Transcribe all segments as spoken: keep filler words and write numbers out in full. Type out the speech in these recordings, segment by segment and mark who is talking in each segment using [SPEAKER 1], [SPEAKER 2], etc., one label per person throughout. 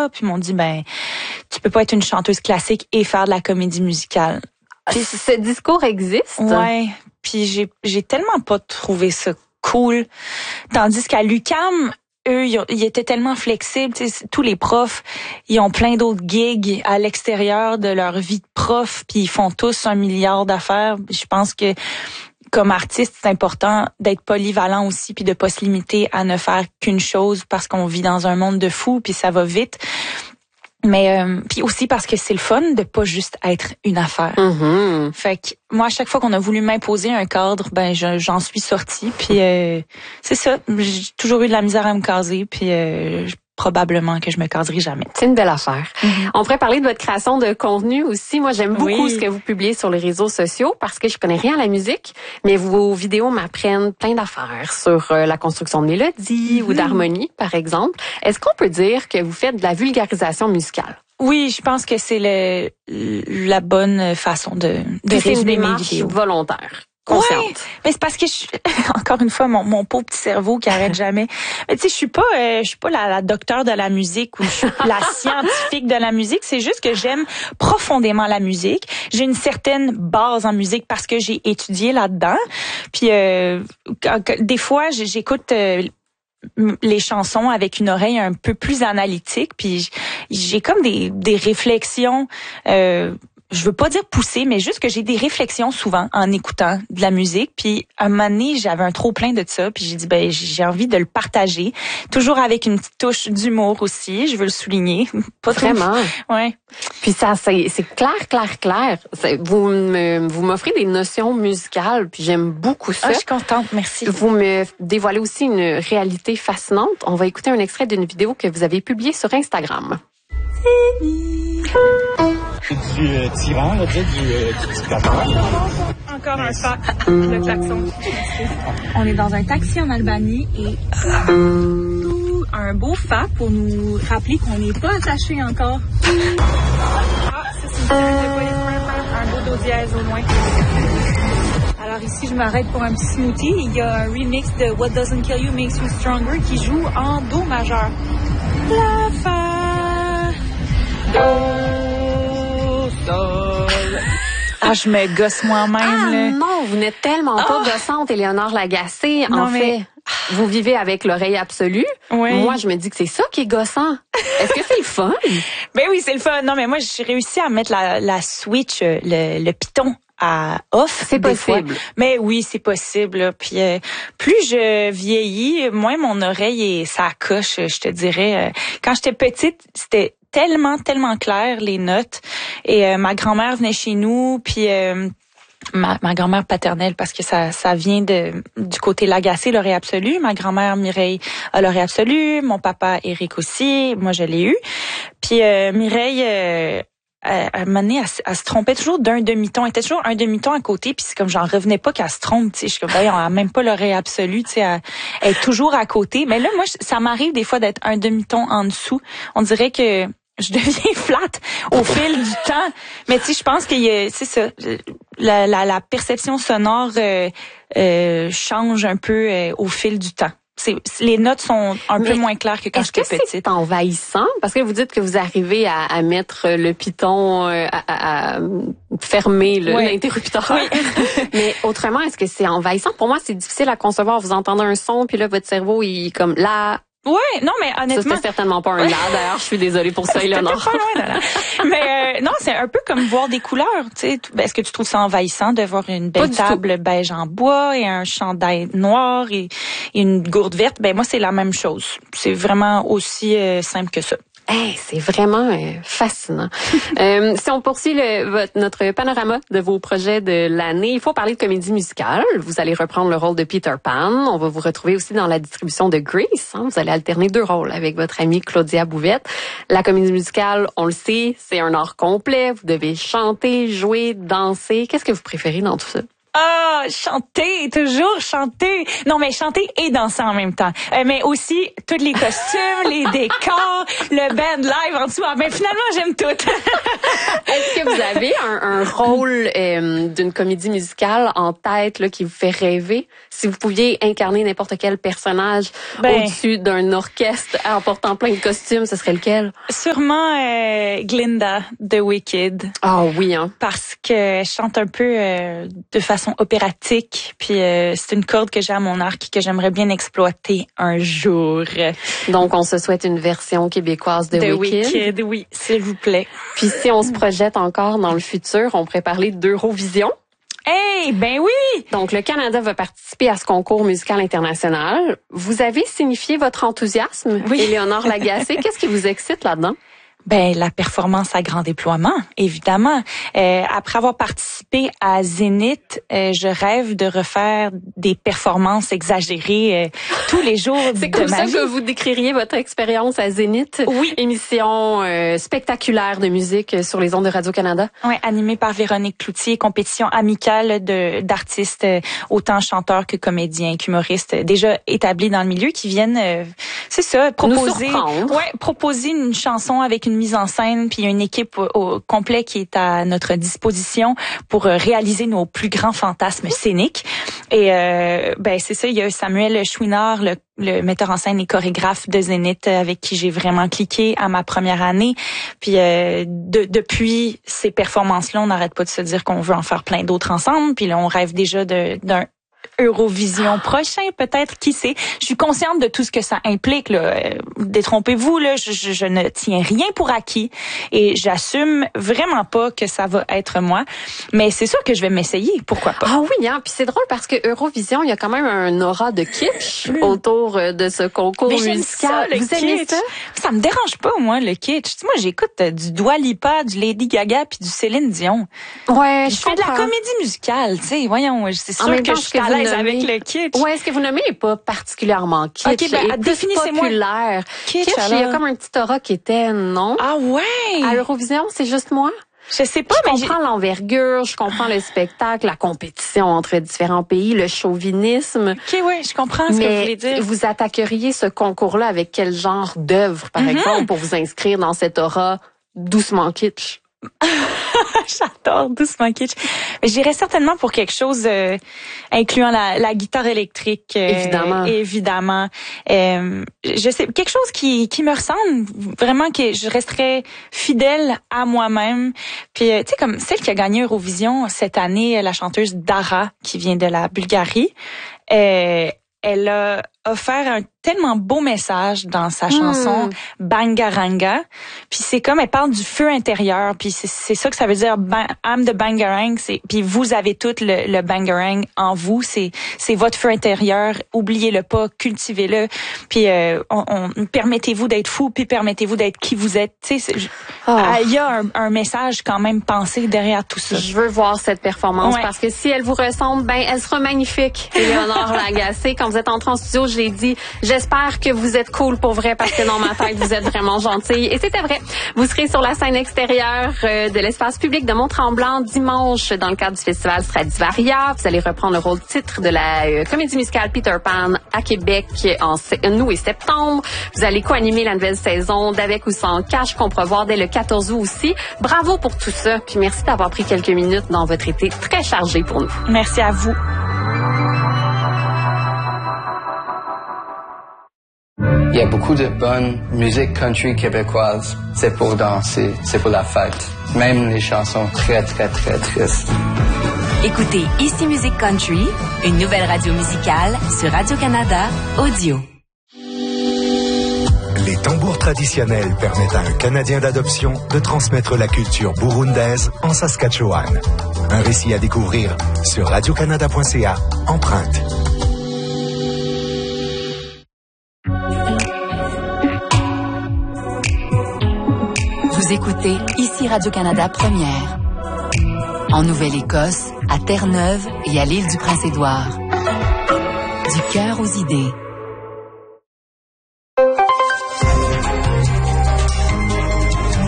[SPEAKER 1] cetera. Puis ils m'ont dit, ben, tu peux pas être une chanteuse classique et faire de la comédie musicale.
[SPEAKER 2] Puis ce discours existe?
[SPEAKER 1] Ouais. Puis j'ai, j'ai tellement pas trouvé ça cool. Tandis qu'à l'U Q A M, eux, ils étaient tellement flexibles. T'sais, tous les profs, ils ont plein d'autres gigs à l'extérieur de leur vie de prof, puis ils font tous un milliard d'affaires. Je pense que comme artiste, c'est important d'être polyvalent aussi, puis de pas se limiter à ne faire qu'une chose parce qu'on vit dans un monde de fous, puis ça va vite. Mais euh, puis aussi parce que c'est le fun de pas juste être une affaire.
[SPEAKER 2] Mm-hmm.
[SPEAKER 1] Fait que moi, à chaque fois qu'on a voulu m'imposer un cadre, ben je, j'en suis sortie. Puis euh, c'est ça, j'ai toujours eu de la misère à me caser. Puis euh, probablement que je me caserai jamais.
[SPEAKER 2] C'est une belle affaire.
[SPEAKER 1] Mm-hmm.
[SPEAKER 2] On pourrait parler de votre création de contenu aussi. Moi, j'aime beaucoup
[SPEAKER 1] oui.
[SPEAKER 2] ce que vous publiez sur les réseaux sociaux parce que je connais rien à la musique, mais vos vidéos m'apprennent plein d'affaires sur euh, la construction de mélodies mm-hmm. ou d'harmonie, par exemple. Est-ce qu'on peut dire que vous faites de la vulgarisation musicale?
[SPEAKER 1] Oui, je pense que c'est le, la bonne façon de, de résumer mes vidéos.
[SPEAKER 2] Volontaire.
[SPEAKER 1] Consciente. Ouais, mais c'est parce que je, encore une fois mon mon pauvre petit cerveau qui arrête jamais. Mais tu sais, je suis pas euh, je suis pas la, la docteure de la musique ou je suis la scientifique de la musique, c'est juste que j'aime profondément la musique. J'ai une certaine base en musique parce que j'ai étudié là-dedans. Puis euh, des fois j'écoute euh, les chansons avec une oreille un peu plus analytique, puis j'ai comme des des réflexions euh je veux pas dire pousser, mais juste que j'ai des réflexions souvent en écoutant de la musique. Puis un moment donné, j'avais un trop plein de ça. Puis j'ai dit, ben j'ai envie de le partager. Toujours avec une petite touche d'humour aussi, je veux le souligner. Pas
[SPEAKER 2] Vraiment?
[SPEAKER 1] Trop... Ouais.
[SPEAKER 2] Puis ça, c'est, c'est clair, clair, clair. C'est, vous me, vous m'offrez des notions musicales, puis j'aime beaucoup ça.
[SPEAKER 1] Ah, je suis contente, merci.
[SPEAKER 2] Vous me dévoilez aussi une réalité fascinante. On va écouter un extrait d'une vidéo que vous avez publiée sur Instagram.
[SPEAKER 3] Du euh, tyran, là, tu sais, du, euh, du dictateur.
[SPEAKER 1] Encore un fa, le klaxon. On est dans un taxi en Albanie et un beau fa pour nous rappeler qu'on n'est pas attaché encore. Ah, ça c'est une un beau do dièse au moins. Alors ici, je m'arrête pour un petit smoothie. Il y a un remix de What Doesn't Kill You Makes You Stronger qui joue en do majeur. La fa, do, sol. Ah, je me gosse moi-même.
[SPEAKER 2] Ah
[SPEAKER 1] là.
[SPEAKER 2] non, vous n'êtes tellement
[SPEAKER 1] oh.
[SPEAKER 2] pas gossante, Éléonore Lagacé.
[SPEAKER 1] Non,
[SPEAKER 2] en
[SPEAKER 1] mais...
[SPEAKER 2] fait, vous vivez avec l'oreille absolue.
[SPEAKER 1] Oui.
[SPEAKER 2] Moi, je me dis que c'est ça qui est gossant. Est-ce que c'est le fun?
[SPEAKER 1] Ben oui, c'est le fun. Non, mais moi, j'ai réussi à mettre la, la switch, le, le piton à off.
[SPEAKER 2] C'est possible.
[SPEAKER 1] Fois. Mais oui, c'est possible. Là. Puis euh, plus je vieillis, moins mon oreille est ça coche, je te dirais. Euh, quand j'étais petite, c'était tellement, tellement clair, les notes. Et euh, ma grand-mère venait chez nous, puis... Euh, Ma, ma grand-mère paternelle, parce que ça ça vient de du côté Lagacé, l'oreille absolue. Ma grand-mère Mireille a l'oreille absolue. Mon papa Éric aussi. Moi, je l'ai eu. Puis euh, Mireille, euh, à un moment donné, elle, elle se trompait toujours d'un demi-ton. Elle était toujours un demi-ton à côté. Puis c'est comme j'en revenais pas qu'elle se trompe. Tu sais, je suis comme, ben, on a même pas l'oreille absolue. Tu sais, elle, elle est toujours à côté. Mais là, moi, ça m'arrive des fois d'être un demi-ton en dessous. On dirait que je deviens flat au fil du temps. Mais tu sais, je pense que c'est ça. La, la, la perception sonore euh, euh, change un peu euh, au fil du temps. C'est, les notes sont un Mais peu moins claires que quand j'étais petite.
[SPEAKER 2] Est-ce que c'est envahissant? Parce que vous dites que vous arrivez à, à mettre le piton, euh, à, à fermer le,
[SPEAKER 1] oui.
[SPEAKER 2] l'interrupteur.
[SPEAKER 1] Oui.
[SPEAKER 2] Mais autrement, est-ce que c'est envahissant? Pour moi, c'est difficile à concevoir. Vous entendez un son, puis là, votre cerveau, il est comme là...
[SPEAKER 1] Ouais, non, mais honnêtement...
[SPEAKER 2] Ça, c'était certainement pas un là, d'ailleurs. Je suis désolée pour ça, Éléonore.
[SPEAKER 1] C'était pas loin de là. Mais euh, non, c'est un peu comme voir des couleurs, tu sais. Est-ce que tu trouves ça envahissant de voir une belle table beige en bois et un chandail noir et, et une gourde verte? Ben moi, c'est la même chose. C'est vraiment aussi euh, simple que ça.
[SPEAKER 2] Hey, c'est vraiment euh, fascinant. euh, si on poursuit le, votre, notre panorama de vos projets de l'année, il faut parler de comédie musicale. Vous allez reprendre le rôle de Peter Pan. On va vous retrouver aussi dans la distribution de Grease. Hein. Vous allez alterner deux rôles avec votre amie Claudia Bouvette. La comédie musicale, on le sait, c'est un art complet. Vous devez chanter, jouer, danser. Qu'est-ce que vous préférez dans tout ça?
[SPEAKER 1] Ah, chanter, toujours chanter. Non, mais chanter et danser en même temps. Euh, mais aussi tous les costumes, les décors, le band live en dessous. Ah, ben finalement, j'aime tout.
[SPEAKER 2] Est-ce que vous avez un, un rôle euh, d'une comédie musicale en tête là, qui vous fait rêver? Si vous pouviez incarner n'importe quel personnage ben, au-dessus d'un orchestre en portant plein de costumes, ce serait lequel?
[SPEAKER 1] Sûrement euh, Glinda de Wicked.
[SPEAKER 2] Ah oui, hein?
[SPEAKER 1] Parce que je chante un peu euh, de façon opératique, puis euh, c'est une corde que j'ai à mon arc que j'aimerais bien exploiter un jour.
[SPEAKER 2] Donc, on se souhaite une version québécoise de,
[SPEAKER 1] de
[SPEAKER 2] Wicked.
[SPEAKER 1] Wicked, oui, s'il vous plaît.
[SPEAKER 2] Puis si on se projette encore dans le futur, on pourrait parler d'Eurovision.
[SPEAKER 1] Hey, ben oui!
[SPEAKER 2] Donc, le Canada va participer à ce concours musical international. Vous avez signifié votre enthousiasme,
[SPEAKER 1] oui.
[SPEAKER 2] Éléonore Lagacé. Qu'est-ce qui vous excite là-dedans?
[SPEAKER 1] Ben la performance à grand déploiement, évidemment. Euh, après avoir participé à Zénith, euh, je rêve de refaire des performances exagérées euh, tous les jours de ma vie.
[SPEAKER 2] C'est comme ça que vous décririez votre expérience à Zénith?
[SPEAKER 1] Oui.
[SPEAKER 2] Émission euh, spectaculaire de musique sur les ondes de Radio-Canada?
[SPEAKER 1] Oui, animée par Véronique Cloutier, compétition amicale de d'artistes, euh, autant chanteurs que comédiens, qu'humoristes, déjà établis dans le milieu, qui viennent, euh, c'est ça, proposer, ouais, proposer une chanson avec une mise en scène, puis une équipe au, au complet qui est à notre disposition pour euh, réaliser nos plus grands fantasmes scéniques. Et euh, ben c'est ça, il y a Samuel Chouinard, le, le metteur en scène et chorégraphe de Zénith, avec qui j'ai vraiment cliqué à ma première année. Puis euh, de, depuis ces performances-là, on n'arrête pas de se dire qu'on veut en faire plein d'autres ensemble. Puis là, on rêve déjà de, d'un Eurovision prochain, peut-être, qui sait. Je suis consciente de tout ce que ça implique, là. Détrompez-vous, là, je, je, je ne tiens rien pour acquis et j'assume vraiment pas que ça va être moi. Mais c'est sûr que je vais m'essayer, pourquoi pas.
[SPEAKER 2] Ah oui, hein, puis c'est drôle parce que Eurovision, il y a quand même un aura de kitsch mmh. autour de ce concours
[SPEAKER 1] Mais
[SPEAKER 2] musical.
[SPEAKER 1] Ça, le
[SPEAKER 2] Vous
[SPEAKER 1] kitsch.
[SPEAKER 2] aimez ça?
[SPEAKER 1] Ça me dérange pas, moi, le kitsch. Moi, j'écoute du Dua Lipa, du Lady Gaga puis du Céline Dion.
[SPEAKER 2] Ouais,
[SPEAKER 1] je
[SPEAKER 2] je
[SPEAKER 1] fais
[SPEAKER 2] comprends.
[SPEAKER 1] de la comédie musicale, tu sais. Voyons, c'est sûr que je suis à l'aise avec le kitsch.
[SPEAKER 2] Ouais, ce que vous nommez n'est pas particulièrement kitsch.
[SPEAKER 1] Ok, ben, définissez-moi.
[SPEAKER 2] Populaire.
[SPEAKER 1] Kitsch,
[SPEAKER 2] kitsch il y a comme un petit aura qui était, non?
[SPEAKER 1] Ah ouais?
[SPEAKER 2] À l'Eurovision, c'est juste moi?
[SPEAKER 1] Je sais pas,
[SPEAKER 2] je
[SPEAKER 1] mais
[SPEAKER 2] comprends l'envergure, je comprends le spectacle, la compétition entre différents pays, le chauvinisme.
[SPEAKER 1] Ok, oui, je comprends ce
[SPEAKER 2] mais
[SPEAKER 1] que vous voulez dire.
[SPEAKER 2] Vous attaqueriez ce concours-là avec quel genre d'œuvre, par mm-hmm. exemple, pour vous inscrire dans cette aura doucement kitsch?
[SPEAKER 1] J'adore doucement kitsch. Je dirais certainement pour quelque chose euh, incluant la, la guitare électrique. Euh,
[SPEAKER 2] évidemment.
[SPEAKER 1] Évidemment. Euh, je sais quelque chose qui qui me ressemble vraiment, que je resterais fidèle à moi-même. Puis tu sais, comme celle qui a gagné Eurovision cette année, la chanteuse Dara, qui vient de la Bulgarie. Euh, elle a offert un tellement beau message dans sa chanson mm. Bangaranga. Puis c'est comme, elle parle du feu intérieur, puis c'est, c'est ça que ça veut dire, I'm the Bangarang, c'est, puis vous avez tout le, le Bangarang en vous, c'est c'est votre feu intérieur, oubliez-le pas, cultivez-le, puis euh, on, on, permettez-vous d'être fou, puis permettez-vous d'être qui vous êtes. Tu sais, oh. Il y a un, un message quand même pensé derrière tout ça.
[SPEAKER 2] Je veux voir cette performance, ouais. parce que si elle vous ressemble, ben elle sera magnifique. Éléonore Lagacé, quand vous êtes entrée en studio, je l'ai dit, j'espère que vous êtes cool pour vrai, parce que dans ma tête, vous êtes vraiment gentille. Et c'était vrai. Vous serez sur la scène extérieure de l'espace public de Mont-Tremblant dimanche dans le cadre du festival Stradivaria. Vous allez reprendre le rôle titre de la comédie musicale Peter Pan à Québec en août et septembre. Vous allez co-animer la nouvelle saison d'Avec ou sans cash qu'on pourra voir dès le quatorze août aussi. Bravo pour tout ça. Puis merci d'avoir pris quelques minutes dans votre été très chargé pour nous.
[SPEAKER 1] Merci à vous.
[SPEAKER 4] Il y a beaucoup de bonne musique country québécoise. C'est pour danser, c'est pour la fête. Même les chansons très, très, très tristes.
[SPEAKER 5] Écoutez Ici Musique Country, une nouvelle radio musicale sur Radio-Canada Audio.
[SPEAKER 6] Les tambours traditionnels permettent à un Canadien d'adoption de transmettre la culture burundaise en Saskatchewan. Un récit à découvrir sur radio canada point c a, Empreinte.
[SPEAKER 5] Vous écoutez Ici Radio-Canada Première. En Nouvelle-Écosse, à Terre-Neuve et à l'île du Prince-Édouard. Du cœur aux idées.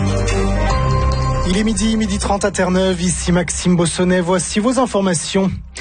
[SPEAKER 7] Il est midi, midi trente à Terre-Neuve. Ici Maxime Bossonnet. Voici vos informations.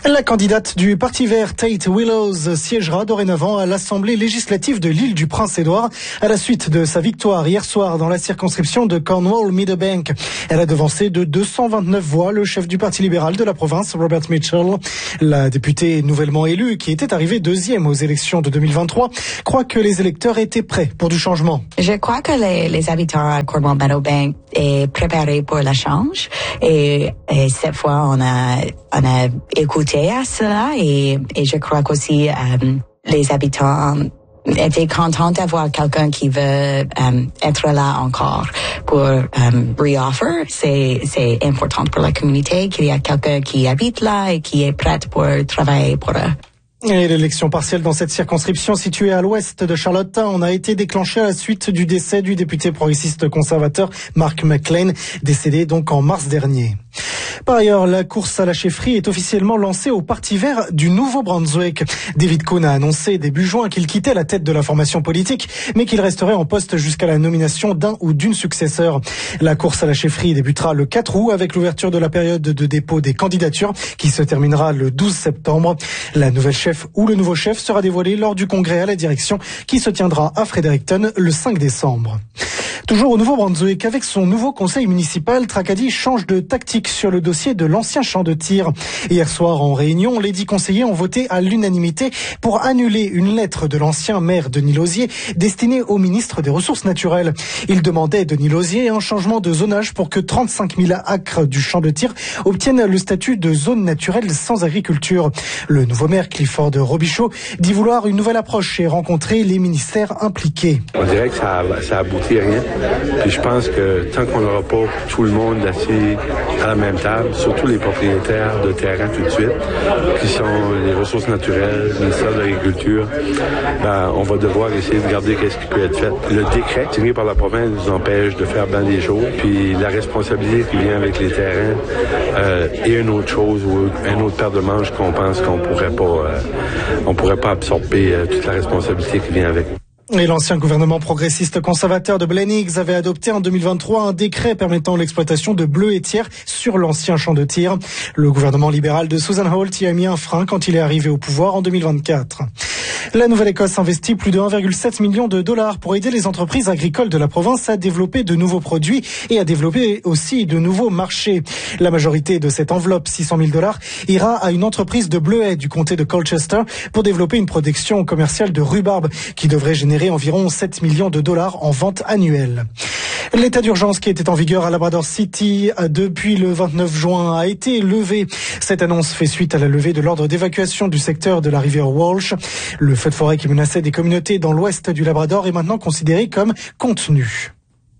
[SPEAKER 7] La candidate du Parti vert, Tate Willows, siégera dorénavant à l'Assemblée législative de l'île du Prince-Édouard à la suite de sa victoire hier soir dans la circonscription de Cornwall-Meadowbank. Elle a devancé de deux cent vingt-neuf voix le chef du Parti libéral de la province, Robert Mitchell. La députée nouvellement élue, qui était arrivée deuxième aux élections de deux mille vingt-trois, croit que les électeurs étaient prêts pour du changement.
[SPEAKER 8] Je crois que les, les habitants à Cornwall-Meadowbank est préparé pour le change et, et cette fois on a on a écouté à cela et, et je crois qu'aussi euh, les habitants étaient contents d'avoir quelqu'un qui veut euh, être là encore pour euh, re-offer. C'est c'est important pour la communauté qu'il y a quelqu'un qui habite là et qui est prêt pour travailler pour eux.
[SPEAKER 7] Et l'élection partielle dans cette circonscription située à l'ouest de Charlottetown a été déclenchée à la suite du décès du député progressiste conservateur Mark McLean, décédé donc en mars dernier. Par ailleurs, la course à la chefferie est officiellement lancée au Parti vert du Nouveau-Brunswick. David Cohn a annoncé début juin qu'il quittait la tête de la formation politique, mais qu'il resterait en poste jusqu'à la nomination d'un ou d'une successeur. La course à la chefferie débutera le quatre août avec l'ouverture de la période de dépôt des candidatures qui se terminera le douze septembre. La nouvelle chef ou le nouveau chef sera dévoilé lors du congrès à la direction qui se tiendra à Fredericton le cinq décembre. Toujours au Nouveau-Brunswick, avec son nouveau conseil municipal, Tracadie change de tactique sur le dossier de l'ancien champ de tir. Hier soir, en réunion, les dix conseillers ont voté à l'unanimité pour annuler une lettre de l'ancien maire Denis Lausier destinée au ministre des Ressources naturelles. Il demandait, Denis Lausier, un changement de zonage pour que trente-cinq mille acres du champ de tir obtiennent le statut de zone naturelle sans agriculture. Le nouveau maire, Clifford Robichaud, dit vouloir une nouvelle approche et rencontrer les ministères impliqués.
[SPEAKER 9] On dirait que ça, ça aboutit à rien. Puis je pense que tant qu'on n'aura pas tout le monde assis à la même table, surtout les propriétaires de terrain tout de suite, qui sont les ressources naturelles, le ministère de l'Agriculture, ben, on va devoir essayer de regarder qu'est-ce qui peut être fait. Le décret signé par la province nous empêche de faire bien des choses, puis la responsabilité qui vient avec les terrains euh, est une autre chose ou une autre paire de manches qu'on pense qu'on pourrait pas, euh, on pourrait pas absorber euh, toute la responsabilité qui vient avec.
[SPEAKER 7] Et l'ancien gouvernement progressiste conservateur de Blaine Higgs avait adopté en deux mille vingt-trois un décret permettant l'exploitation de bleuetières sur l'ancien champ de tir. Le gouvernement libéral de Susan Holt y a mis un frein quand il est arrivé au pouvoir en deux mille vingt-quatre. La Nouvelle-Écosse investit plus de un virgule sept million de dollars pour aider les entreprises agricoles de la province à développer de nouveaux produits et à développer aussi de nouveaux marchés. La majorité de cette enveloppe, six cent mille dollars, ira à une entreprise de bleuets du comté de Colchester pour développer une production commerciale de rhubarbe qui devrait générer environ sept millions de dollars en vente annuelle. L'état d'urgence qui était en vigueur à Labrador City depuis le vingt-neuf juin a été levé. Cette annonce fait suite à la levée de l'ordre d'évacuation du secteur de la rivière Walsh. Le feu de forêt qui menaçait des communautés dans l'ouest du Labrador est maintenant considéré comme contenu.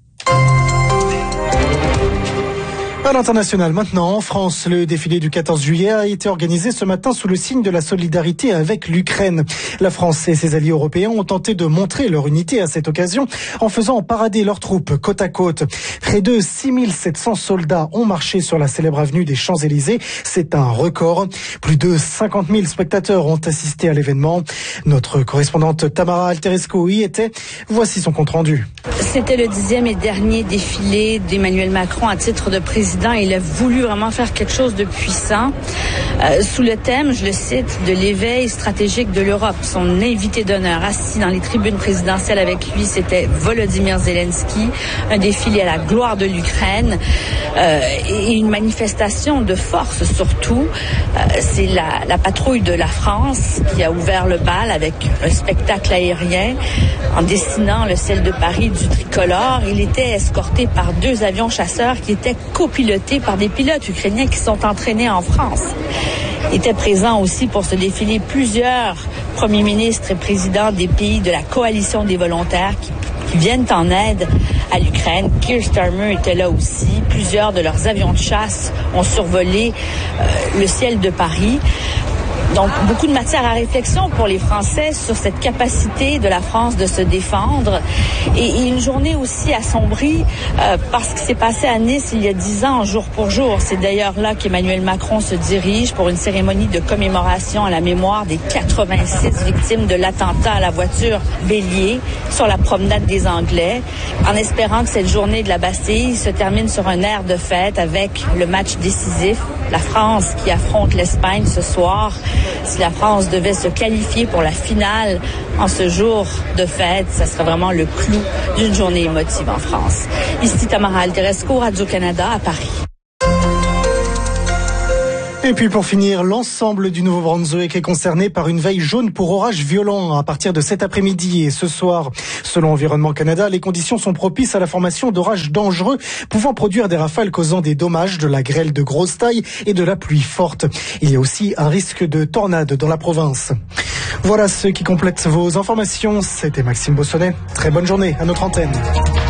[SPEAKER 7] À l'international maintenant, en France, le défilé du quatorze juillet a été organisé ce matin sous le signe de la solidarité avec l'Ukraine. La France et ses alliés européens ont tenté de montrer leur unité à cette occasion en faisant parader leurs troupes côte à côte. Près de six mille sept cents soldats ont marché sur la célèbre avenue des Champs-Élysées. C'est un record. Plus de cinquante mille spectateurs ont assisté à l'événement. Notre correspondante Tamara Alteresco y était. Voici son compte-rendu.
[SPEAKER 10] C'était le dixième et dernier défilé d'Emmanuel Macron à titre de président. Il a voulu vraiment faire quelque chose de puissant euh, sous le thème, je le cite, de l'éveil stratégique de l'Europe. Son invité d'honneur assis dans les tribunes présidentielles avec lui, c'était Volodymyr Zelensky. Un défilé à la gloire de l'Ukraine euh, et une manifestation de force surtout. Euh, c'est la, la patrouille de la France qui a ouvert le bal avec un spectacle aérien en dessinant le ciel de Paris du tricolore. Il était escorté par deux avions chasseurs qui étaient copilotés par des pilotes ukrainiens qui sont entraînés en France. Étaient présents aussi pour ce défilé plusieurs premiers ministres et présidents des pays de la coalition des volontaires qui, qui viennent en aide à l'Ukraine. Keir Starmer était là aussi. Plusieurs de leurs avions de chasse ont survolé euh, le ciel de Paris. Donc, beaucoup de matière à réflexion pour les Français sur cette capacité de la France de se défendre. Et, et une journée aussi assombrie euh, parce que c'est passé à Nice il y a dix ans, jour pour jour. C'est d'ailleurs là qu'Emmanuel Macron se dirige pour une cérémonie de commémoration à la mémoire des quatre-vingt-six victimes de l'attentat à la voiture Bélier sur la promenade des Anglais, en espérant que cette journée de la Bastille se termine sur un air de fête avec le match décisif La France qui affronte l'Espagne ce soir. Si la France devait se qualifier pour la finale en ce jour de fête, ça serait vraiment le clou d'une journée émotive en France. Ici Tamara Alteresco, Radio-Canada à Paris.
[SPEAKER 7] Et puis pour finir, l'ensemble du Nouveau-Brunswick est concerné par une veille jaune pour orages violents à partir de cet après-midi et ce soir. Selon Environnement Canada, les conditions sont propices à la formation d'orages dangereux pouvant produire des rafales causant des dommages, de la grêle de grosse taille et de la pluie forte. Il y a aussi un risque de tornade dans la province. Voilà ce qui complète vos informations. C'était Maxime Bossonnet. Très bonne journée à notre antenne.